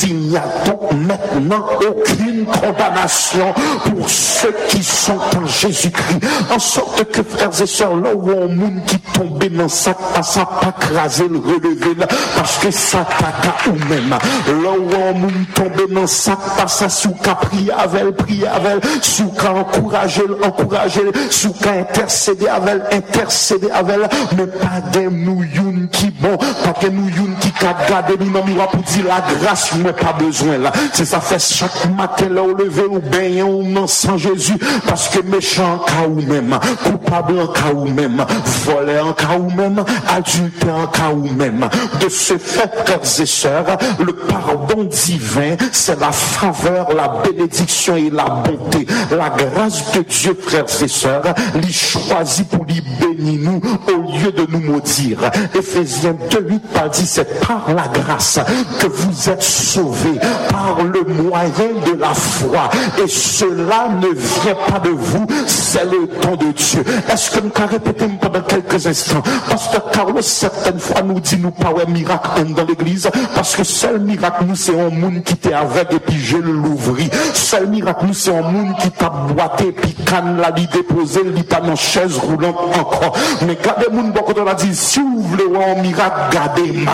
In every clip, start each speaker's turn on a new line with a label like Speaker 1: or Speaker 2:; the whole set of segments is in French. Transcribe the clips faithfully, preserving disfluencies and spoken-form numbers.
Speaker 1: Il n'y a donc maintenant aucune condamnation pour ceux qui sont en Jésus-Christ. En sorte que, frères et sœurs, là où on monde qui tombe dans ça, ça pas craser le relever là, parce que ça t'attaque ou même. Là où on monde tombe dans ça, pas ça sous qu'à prier avec, prier avec, sous qu'à encourager, encourager, sous qu'à intercéder avec, intercéder avec, mais pas des nouyoun qui bon, pas des nouyoun qui qu'a gardé nous dans miroir pour dire la grâce, mais pas besoin là. C'est ça fait chaque matin là au lever ou baigner ou non sans Jésus, parce que méchant en cas ou même, coupable en cas ou même, volé en cas ou même, adulte en cas ou même. De ce fait, frères et sœurs, le pardon divin, c'est la faveur, la bénédiction et la bonté. La grâce de Dieu, frères et sœurs, l'y choisit pour l'y bénir nous au lieu de nous maudire. Éphésiens deux huit par dit, c'est par la grâce que vous êtes sauvés, par le moyen de la foi. Et cela ne vient pas de vous, c'est le don de Dieu. Est-ce que nous pouvons répéter pendant quelques instants? Pasteur Carlos, certaines fois, nous dit, nous pas un miracle dans l'église, parce que seul miracle, nous, c'est un monde qui t'est avec et puis je l'ouvris. Seul miracle, nous, c'est un monde qui t'a boité et puis canne la vie déposée, il pas dans chaise roulante encore. Mais gardez moun beaucoup de la dit, si vous voulez un miracle, gardez-moi.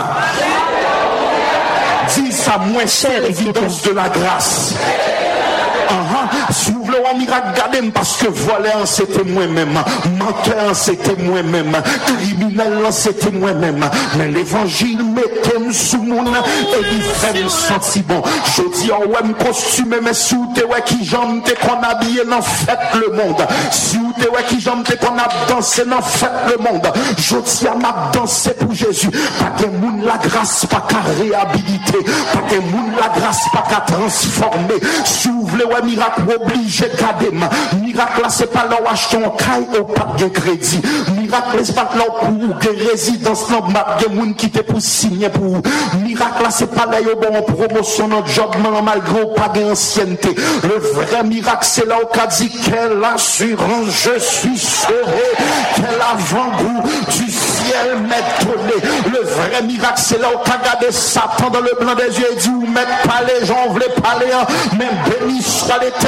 Speaker 1: Dis ça, moins c'est l'évidence de la grâce. Uh-huh. Si vous voulez un miracle, gardez-moi, parce que volant c'était moi-même, menteur c'était moi-même, criminel c'était moi-même. Mais l'évangile mettait sous mon et il fait me sentir bon. Je dis, oh ouais, me costume, mais si vous te ouais qui jambe te qu'on habillé dans fête le monde. Si vous te ouais qui jambe te qu'on a dansé dans fête le monde. Je dis à m'a dansé pour Jésus. Pas que moun la grâce pas qu'à réhabiliter. Pas que moun la grâce pas qu'à transformer. Si vous voulez ouais miracle obligé cadem. Miracle là c'est pas là où acheter un caille au pas de crédit. Miracle c'est pas là pour que résidence là m'a de moun qui te pour signer pour. Miracle là c'est pas là où bon promotion dans job malgré pas d'ancienneté. Le vrai miracle c'est là où qu'a dit quelle assurance je suis sauvé, quel avant-goût du ciel m'est donné. Le vrai miracle c'est là où qu'a gardé Satan dans le blanc des yeux et dit ou m'êtes pas les gens voulaient parler, même béni soit l'éternel.